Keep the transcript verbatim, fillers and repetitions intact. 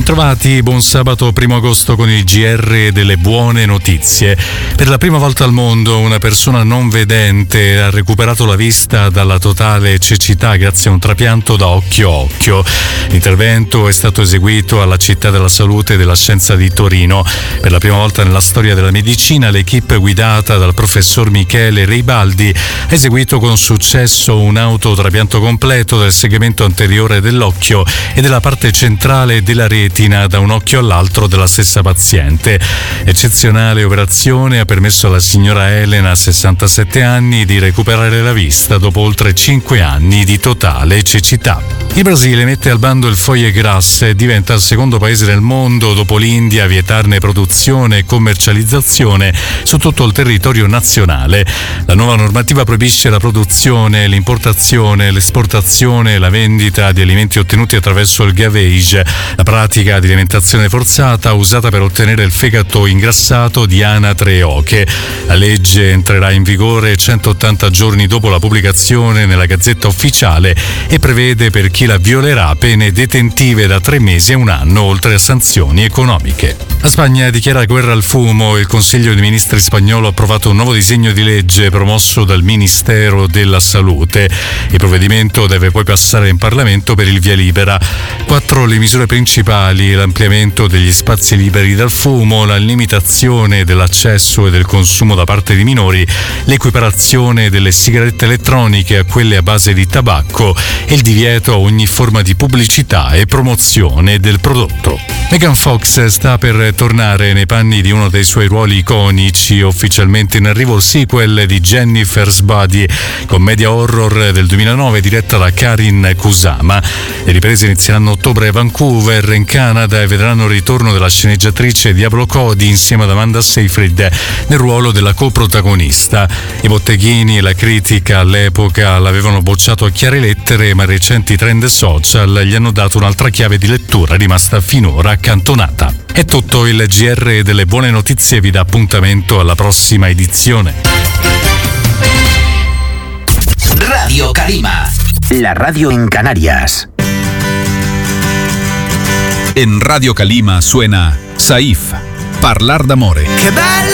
Bentrovati, buon sabato primo agosto con il G R delle buone notizie. Per la prima volta al mondo una persona non vedente ha recuperato la vista dalla totale cecità grazie a un trapianto da occhio a occhio. L'intervento è stato eseguito alla Città della Salute e della Scienza di Torino. Per la prima volta nella storia della medicina l'equipe guidata dal professor Michele Reibaldi ha eseguito con successo un autotrapianto completo del segmento anteriore dell'occhio e della parte centrale della retina da un occhio all'altro della stessa paziente. Eccezionale operazione ha permesso alla signora Elena, sessantasette anni, di recuperare la vista dopo oltre cinque anni di totale cecità. Il Brasile mette al bando il foie gras e diventa il secondo paese del mondo dopo l'India a vietarne produzione e commercializzazione su tutto il territorio nazionale. La nuova normativa proibisce la produzione, l'importazione, l'esportazione e la vendita di alimenti ottenuti attraverso il gavage, la pratica di alimentazione forzata usata per ottenere il fegato ingrassato di anatre e oche. La legge entrerà in vigore centottanta giorni dopo la pubblicazione nella Gazzetta Ufficiale e prevede per chi la violerà pene detentive da tre mesi a un anno, oltre a sanzioni economiche. La Spagna dichiara guerra al fumo. Il Consiglio dei Ministri spagnolo ha approvato un nuovo disegno di legge promosso dal Ministero della Salute. Il provvedimento deve poi passare in Parlamento per il via libera. Quattro le misure principali: l'ampliamento degli spazi liberi dal fumo, la limitazione dell'accesso e del consumo da parte di minori, l'equiparazione delle sigarette elettroniche a quelle a base di tabacco e il divieto a ogni forma di pubblicità e promozione del prodotto. Megan Fox sta per tornare nei panni di uno dei suoi ruoli iconici. Ufficialmente in arrivo il sequel di Jennifer's Body, commedia horror del duemilanove diretta da Karin Kusama. Le riprese inizieranno a ottobre a Vancouver, in Canada, e vedranno il ritorno della sceneggiatrice Diablo Cody insieme ad Amanda Seyfried nel ruolo della coprotagonista. I botteghini e la critica all'epoca l'avevano bocciato a chiare lettere, ma i recenti trend social gli hanno dato un'altra chiave di lettura rimasta finora accantonata. È tutto. Il G R delle buone notizie vi dà appuntamento alla prossima edizione. Radio Calima, la radio in Canarias. En Radio Calima suena Saif, Parlar d'amore. Che bello!